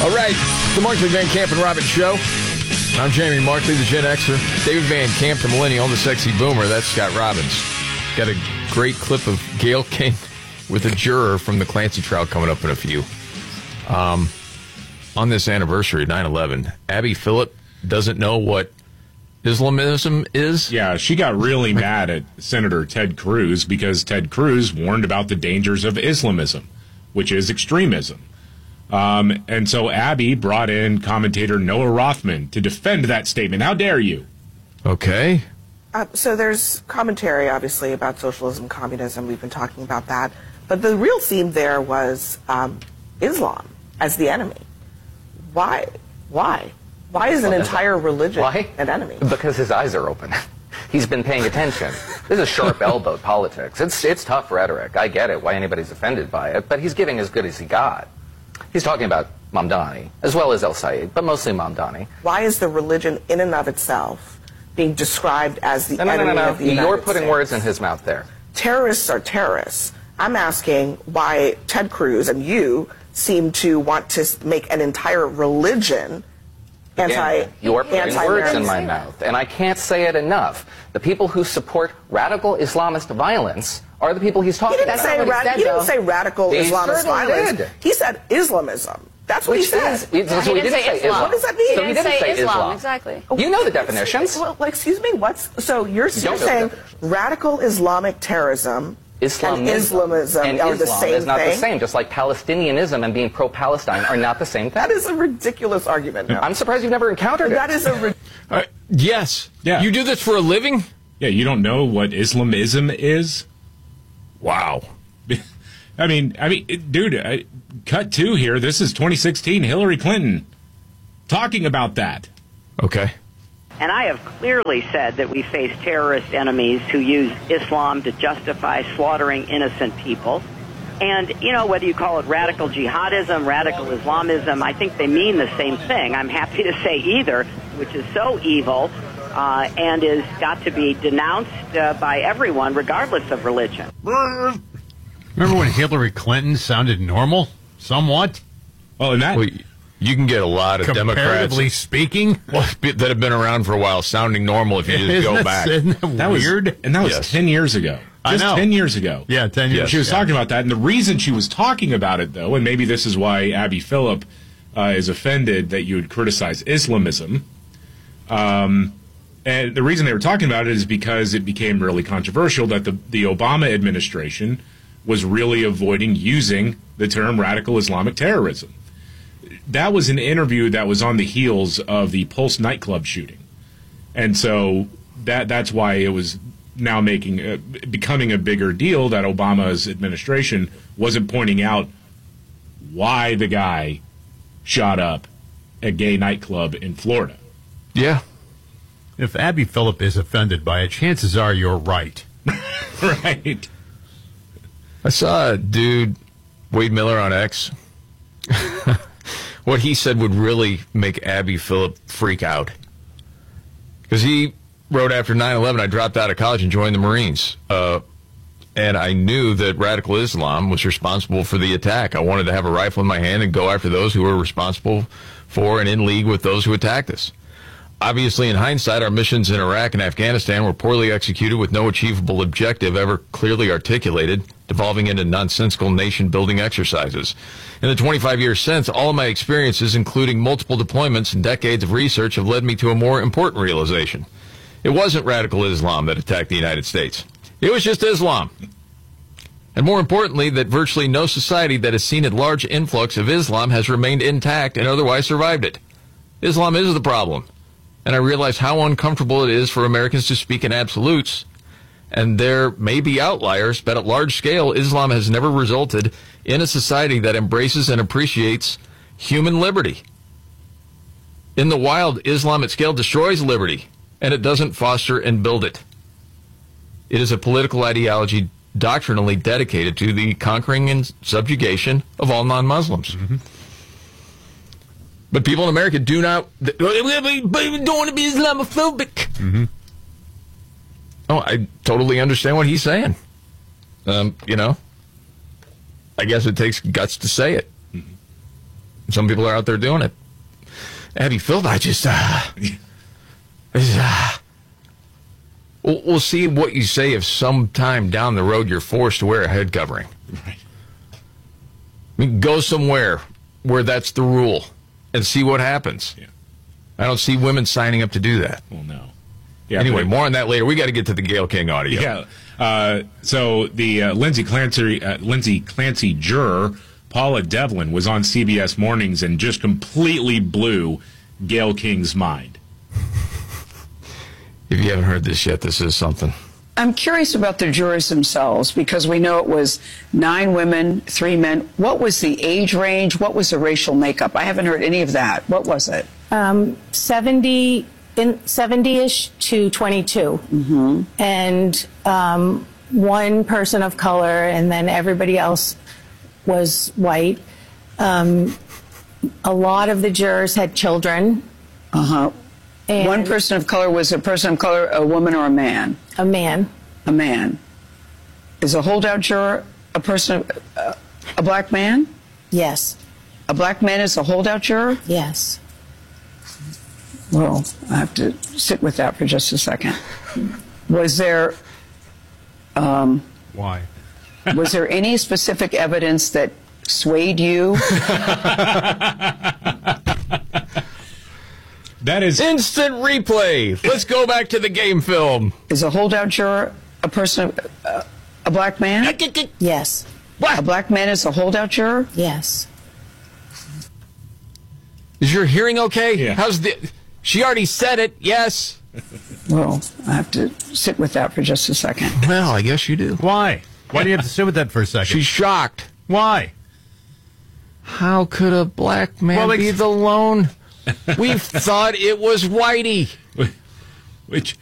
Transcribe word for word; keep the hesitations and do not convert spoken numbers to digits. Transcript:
All right, the Markley, Van Camp, and Robbins Show. I'm Jamie Markley, the Gen Xer. David Van Camp, the Millennial, the Sexy Boomer. That's Scott Robbins. Got a great clip of Gayle King with a juror from the Clancy trial coming up in a few. Um, on this anniversary, nine eleven, Abby Phillip doesn't know what Islamism is? Yeah, she got really mad at Senator Ted Cruz because Ted Cruz warned about the dangers of Islamism, which is extremism. Um, and so Abby brought in commentator Noah Rothman to defend that statement. How dare you? Okay. Uh, so there's commentary, obviously, about socialism, communism. We've been talking about that. But the real theme there was um, Islam as the enemy. Why? Why? Why is an entire religion Why? an enemy? Because his eyes are open. He's been paying attention. This is sharp-elbowed politics. It's, it's tough rhetoric. I get it, why anybody's offended by it. But he's giving as good as he got. He's talking about Mamdani, as well as El Sayed, but mostly Mamdani. Why is the religion in and of itself being described as the no, no, enemy no, no, no. of the United You're putting States? words in his mouth there. Terrorists are terrorists. I'm asking why Ted Cruz and you seem to want to make an entire religion anti Again, you're putting anti words in my mouth, and I can't say it enough. The people who support radical Islamist violence are the people he's talking He didn't, about. say, ra said, he didn't though. say radical He Islamist violence. Did. He said Islamism. That's what Which he said. Is, he, so he, he didn't say Islam. What does that mean? So he didn't say, say Islam. Islam. Exactly. You know the definitions. Well, like, excuse me, what's so you're, You you're saying radical Islamic terrorism Islamism and Islamism and are Islam the same is not thing? the same, just like Palestinianism and being pro-Palestine are not the same thing. That is a ridiculous argument. Now. I'm surprised you've never encountered it. That is a ri- Uh, yes. Yeah. You do this for a living? Yeah, you don't know what Islamism is? Wow. I mean, I mean, it- dude, I, cut two here. This is twenty sixteen Hillary Clinton talking about that. Okay. And I have clearly said that we face terrorist enemies who use Islam to justify slaughtering innocent people. And, you know, whether you call it radical jihadism, radical Islamism, I think they mean the same thing. I'm happy to say either, which is so evil uh, and is got to be denounced uh, by everyone, regardless of religion. Remember when Hillary Clinton sounded normal, somewhat? Well, and that... Well, you can get a lot of Comparatively Democrats speaking? well, that have been around for a while sounding normal if you just Isn't go that- back. Isn't that, That was weird? and that was Yes. ten years ago. I Just know. ten years ago. Yeah, ten years. Yes. She was yeah. talking about that, and the reason she was talking about it, though, and maybe this is why Abby Phillip uh, is offended that you would criticize Islamism, um, and the reason they were talking about it is because it became really controversial that the, the Obama administration was really avoiding using the term radical Islamic terrorism. That was an interview that was on the heels of the Pulse nightclub shooting. And so that that's why it was now making uh, becoming a bigger deal that Obama's administration wasn't pointing out why the guy shot up a gay nightclub in Florida. Yeah. If Abby Phillip is offended by it, chances are you're right. Right. I saw a dude, Wade Miller on X. What he said would really make Abby Phillip freak out. Because he wrote after nine eleven, I dropped out of college and joined the Marines. Uh, and I knew that radical Islam was responsible for the attack. I wanted to have a rifle in my hand and go after those who were responsible for and in league with those who attacked us. Obviously, in hindsight, our missions in Iraq and Afghanistan were poorly executed with no achievable objective ever clearly articulated, devolving into nonsensical nation-building exercises. In the twenty-five years since, all of my experiences, including multiple deployments and decades of research, have led me to a more important realization. It wasn't radical Islam that attacked the United States. It was just Islam. And more importantly, that virtually no society that has seen a large influx of Islam has remained intact and otherwise survived it. Islam is the problem. And I realize how uncomfortable it is for Americans to speak in absolutes. And there may be outliers, but at large scale, Islam has never resulted in a society that embraces and appreciates human liberty. In the wild, Islam at scale destroys liberty, and it doesn't foster and build it. It is a political ideology doctrinally dedicated to the conquering and subjugation of all non-Muslims. Mm-hmm. But people in America do not, they don't want to be Islamophobic. Mm-hmm. Oh, I totally understand what he's saying. Um, you know, I guess it takes guts to say it. Mm-hmm. Some people are out there doing it. Abby Phillip, I just, uh, I just, uh, we'll, we'll see what you say if sometime down the road you're forced to wear a head covering. Right. I mean, go somewhere where that's the rule and see what happens. Yeah. I don't see women signing up to do that. Well, no. Yeah, anyway, but, more on that later. We got to get to the Gayle King audio. Yeah. Uh, so the uh, Lindsay Clancy, uh, Lindsay Clancy juror, Paula Devlin, was on C B S Mornings and just completely blew Gayle King's mind. If you haven't heard this yet, this is something. I'm curious about the jurors themselves because we know it was nine women, three men. What was the age range? What was the racial makeup? I haven't heard any of that. What was it? Um, seventy in seventy-ish to twenty-two, Mm-hmm. and um, one person of color, and then everybody else was white. Um, a lot of the jurors had children. Uh-huh. And One person of color was a person of color, a woman or a man? a man. A man. Is a holdout juror a person, uh, a black man? Yes, A black man is a holdout juror? yes. Well, I have to sit with that for just a second. Was there, um, Why? was there any specific evidence that swayed you? That is Instant replay. Let's go back to the game film. Is a holdout juror a person, uh, a black man? Yes, A black man is a holdout juror? yes. Is your hearing okay? Yeah. How's the? She already said it. Yes. Well, I have to sit with that for just a second. Well, I guess you do. Why? Why do you have to sit with that for a second? She's shocked. Why? How could a black man Well, be ex- the lone? We thought it was Whitey. which